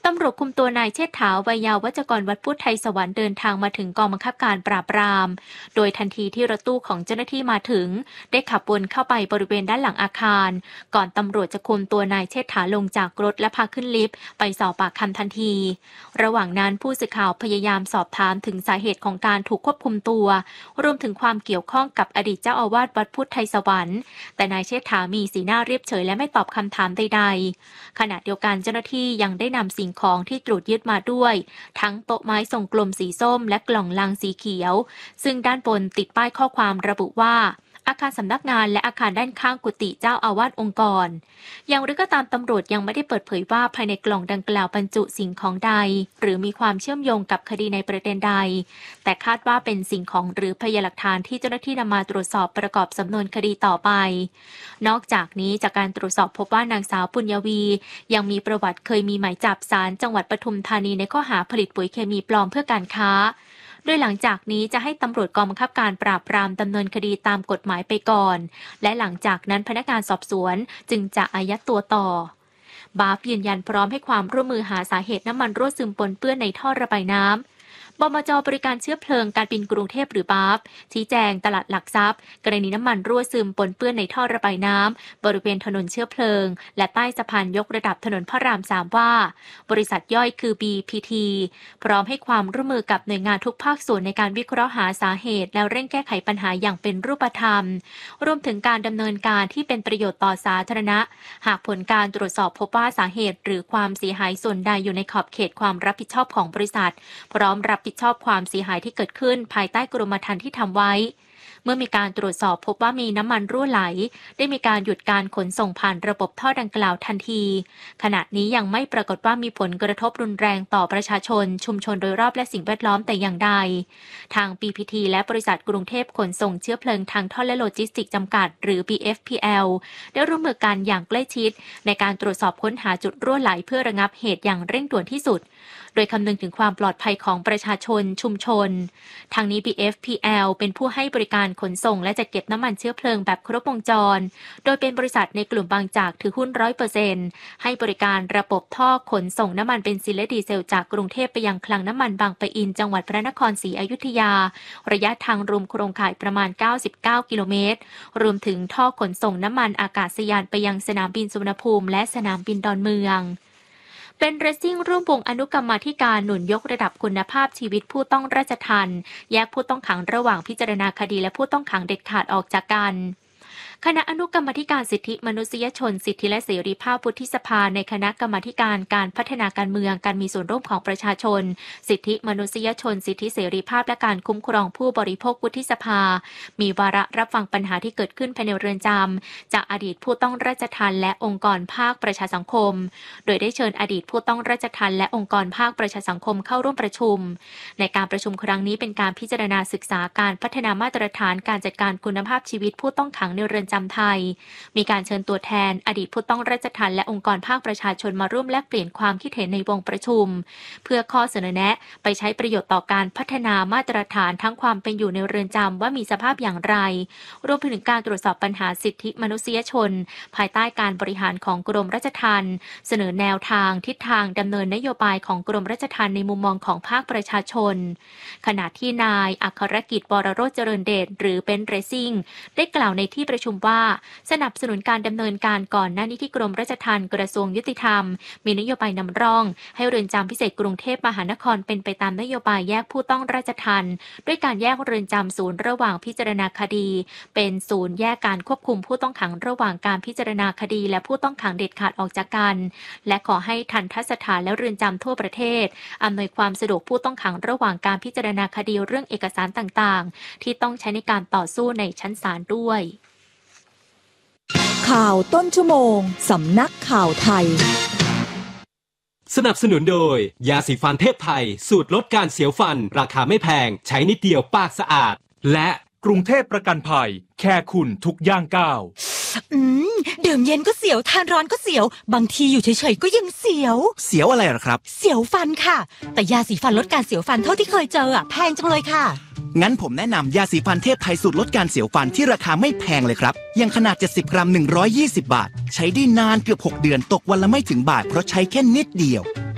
ำรวจคุมตัวนายเชษฐา วัยยาวัจกรวัดพุทธไทยสวรรค์เดินทางมาถึงกองบังคับการปราบปรามโดยทันทีที่รถตู้ของเจ้าหน้าที่มาถึงได้ขับวนเข้าไปบริเวณด้านหลังอาคารก่อนตำรวจจะคุมตัวนายเชษฐาลงจากรถและพาขึ้นลิฟต์ไปสอบปากคำทันทีระหว่างนั้นผู้สื่อข่าวพยายามสอบถามถึงสาเหตุของการถูกควบคุมตัวรวมถึงความเกี่ยวข้องกับอดีตเจ้าอาวาสวัดพุทธไทยสวรรค์แต่นายเชษฐามีสีหน้าเรียบเฉยและไม่ตอบคำถามใดๆขณะเดียวกันเจ้าหน้าที่ยังได้นำสิ่งของที่ตรวจยึดมาด้วยทั้งโต๊ะไม้ทรงกลมสีส้มและกล่องลังสีเขียวซึ่งด้านบนติดป้ายข้อความระบุว่าอาคารสำนักงานและอาคารด้านข้างกุฏิเจ้าอาวาสองค์กรอย่างไรก็ตามตำรวจยังไม่ได้เปิดเผยว่าภายในกล่องดังกล่าวบรรจุสิ่งของใดหรือมีความเชื่อมโยงกับคดีในประเด็นใดแต่คาดว่าเป็นสิ่งของหรือพยานหลักฐานที่เจ้าหน้าที่นำมาตรวจสอบประกอบสำนวนคดีต่อไปนอกจากนี้จากการตรวจสอบพบว่านางสาวปุญญวียังมีประวัติเคยมีหมายจับศาลจังหวัดปทุมธานีในข้อหาผลิตปุ๋ยเคมีปลอมเพื่อการค้าโดยหลังจากนี้จะให้ตำรวจกองบังคับการปราบปรามดำเนินคดีตามกฎหมายไปก่อนและหลังจากนั้นพนักงานสอบสวนจึงจะอายัดตัวต่อบาฟยืนยันพร้อมให้ความร่วมมือหาสาเหตุน้ำมันรั่วซึมปนเปื้อนในท่อระบายน้ำบมจ.บริการเชื้อเพลิงการบินกรุงเทพหรือบาฟชี้แจงตลาดหลักทรัพย์กรณีน้ำมันรั่วซึมปนเปื้อนในท่อระบายน้ำบริเวณถนนเชื้อเพลิงและใต้สะพานยกระดับถนนพระราม3ว่าบริษัทย่อยคือ BPT พร้อมให้ความร่วมมือกับหน่วยงานทุกภาคส่วนในการวิเคราะห์หาสาเหตุและเร่งแก้ไขปัญหาอย่างเป็นรูปธรรมรวมถึงการดำเนินการที่เป็นประโยชน์ต่อสาธารณะหากผลการตรวจสอบพบว่าสาเหตุหรือความเสียหายส่วนใดอยู่ในขอบเขตความรับผิดชอบของบริษัทพร้อมรับผิดชอบความเสียหายที่เกิดขึ้นภายใต้กรมธรรม์ที่ทำไว้เมื่อมีการตรวจสอบพบว่ามีน้ำมันรั่วไหลได้มีการหยุดการขนส่งผ่านระบบท่อดังกล่าวทันทีขณะนี้ยังไม่ปรากฏว่ามีผลกระทบรุนแรงต่อประชาชนชุมชนโดยรอบและสิ่งแวดล้อมแต่อย่างใดทาง BPT และบริษัทกรุงเทพขนส่งเชื้อเพลิงทางท่อและโลจิสติกส์จำกัดหรือ BFPL ได้ร่วมมือกันอย่างใกล้ชิดในการตรวจสอบค้นหาจุดรั่วไหลเพื่อระงับเหตุอย่างเร่งด่วนที่สุดโดยคำนึงถึงความปลอดภัยของประชาชนชุมชนทางนี้ BFPL เป็นผู้ให้บริการขนส่งและจัดเก็บน้ำมันเชื้อเพลิงแบบครบวงจรโดยเป็นบริษัทในกลุ่มบางจากถือหุ้น 100% ให้บริการระบบท่อขนส่งน้ำมันเบนซินและดีเซลจากกรุงเทพไปยังคลังน้ำมันบางปะอินจังหวัดพระนครศรีอยุธยาระยะทางรวมโครงข่ายประมาณ99กิโลเมตรรวมถึงท่อขนส่งน้ำมันอากาศยานไปยังสนามบินสุวรรณภูมิและสนามบินดอนเมืองเป็นเรซซิ่งร่วมวงอนุกรรมาธิการหนุนยกระดับคุณภาพชีวิตผู้ต้องราชทัณฑ์แยกผู้ต้องขังระหว่างพิจารณาคดีและผู้ต้องขังเด็ดขาดออกจากกันคณะอนุกรรมาธิการสิทธิมนุษยชนสิทธิและเสรีภาพวุฒิสภาในคณะกรรมาธิการการพัฒนาการเมืองการมีส่วนร่วมของประชาชนสิทธิมนุษยชนสิทธิเสรีภาพและการคุ้มครองผู้บริโภควุฒิสภามีวาระรับฟังปัญหาที่เกิดขึ้นภายในเรือนจำจากอดีตผู้ต้องราชทัณฑ์และองค์กรภาคประชาสังคมโดยได้เชิญอดีตผู้ต้องราชทัณฑ์และองค์กรภาคประชาสังคมเข้าร่วมประชุมในการประชุมครั้งนี้เป็นการพิจารณาศึกษาการพัฒนามาตรฐานการจัดการคุณภาพชีวิตผู้ต้องขังในเรือนจำไทยมีการเชิญตัวแทนอดีตผู้ต้องราชทัณฑ์และองค์กรภาคประชาชนมาร่วมแลกเปลี่ยนความคิดเห็นในวงประชุมเพื่อข้อเสนอแนะไปใช้ประโยชน์ต่อการพัฒนามาตรฐานทั้งความเป็นอยู่ในเรือนจำว่ามีสภาพอย่างไรรวมไปถึงการตรวจสอบปัญหาสิทธิมนุษยชนภายใต้การบริหารของกรมราชทัณฑ์เสนอแนวทางทิศทางดำเนินนโยบายของกรมราชทัณฑ์ในมุมมองของภาคประชาชนขณะที่นายอัครกิจ วรโรจน์เจริญเดชหรือเบนซ์เรซซิ่งได้กล่าวในที่ประชุมว่าสนับสนุนการดำเนินการก่อนหน้านี้ที่กรมราชทัณฑ์กระทรวงยุติธรรมมีนโยบายนำร่องให้เรือนจำพิเศษกรุงเทพมหานครเป็นไปตามนโยบายแยกผู้ต้องราชทัณฑ์ด้วยการแยกเรือนจำศูนย์ระหว่างพิจารณาคดีเป็นศูนย์แยกการควบคุมผู้ต้องขังระหว่างการพิจารณาคดีและผู้ต้องขังเด็ดขาดออกจากกันและขอให้ทัณฑสถานและเรือนจำทั่วประเทศอำนวยความสะดวกผู้ต้องขังระหว่างการพิจารณาคดีเรื่องเอกสารต่างๆที่ต้องใช้ในการต่อสู้ในชั้นศาลด้วยข่าวต้นชั่วโมงสำนักข่าวไทยสนับสนุนโดยยาสีฟันเทพไทยสูตรลดการเสียวฟันราคาไม่แพงใช้นิดเดียวปากสะอาดและกรุงเทพประกันภัยแค่คุณทุกย่างก้าวดื่มเย็นก็เสียวทานร้อนก็เสียวบางทีอยู่เฉยๆก็ยังเสียวอะไรหรอครับเสียวฟันค่ะแต่ยาสีฟันลดการเสียวฟันเท่าที่เคยเจอแพงจังเลยค่ะงั้นผมแนะนำยาสีฟันเทพไทยสูตรลดการเสียวฟันที่ราคาไม่แพงเลยครับอย่างขนาด70 กรัม120 บาทใช้ได้นานเกือบ6 เดือนตกวันละไม่ถึงบาทเพราะใช้แค่นิดเดียว